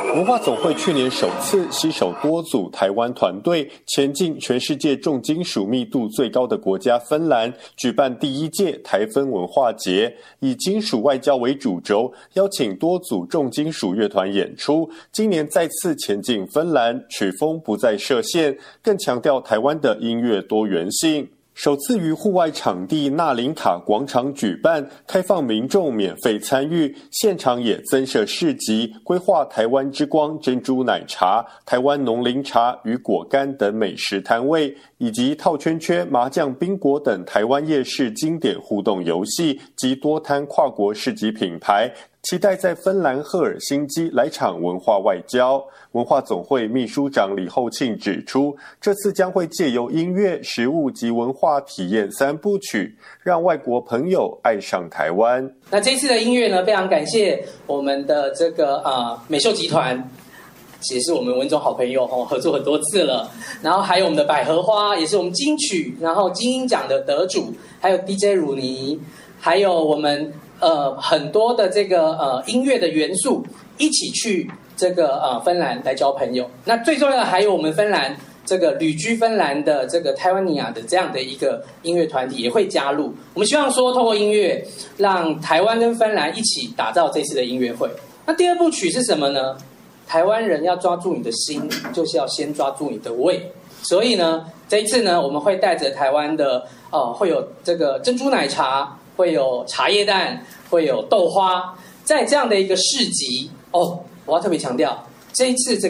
文化总会去年首次携手多组台湾团队，前进全世界重金属密度最高的国家芬兰，举办第1届台芬文化节，以金属外交为主轴，邀请多组重金属乐团演出。今年再次前进芬兰，曲风不再设限，更强调台湾的音乐多元性。首次于户外场地纳林卡广场举办，开放民众免费参与，现场也增设市集，规划台湾之光珍珠奶茶、台湾农林茶与果干等美食摊位，以及套圈圈、麻将、宾果等台湾夜市经典互动游戏及多摊跨国市集品牌。期待在芬兰赫尔辛基来场文化外交。文化总会秘书长李厚庆指出，这次将会借由音乐、食物及文化体验3部曲，让外国朋友爱上台湾。 那这次的音乐呢，非常感谢我们的这个美秀集团，也是我们文总好朋友合作很多次了。然后还有我们的百合花，也是我们金曲然后金鹰奖的得主，还有 DJ 汝妮，还有我们很多的这个音乐的元素，一起去这个芬兰来交朋友。那最重要的还有我们芬兰这个旅居芬兰的这个台湾尼亚的这样的一个音乐团体也会加入。我们希望说透过音乐让台湾跟芬兰一起打造这次的音乐会。那第2部曲是什么呢？台湾人要抓住你的心，就是要先抓住你的胃。所以呢，这一次呢，我们会带着台湾的会有这个珍珠奶茶，会有茶叶蛋，会有豆花，在这样的一个市集我要特别强调，这一次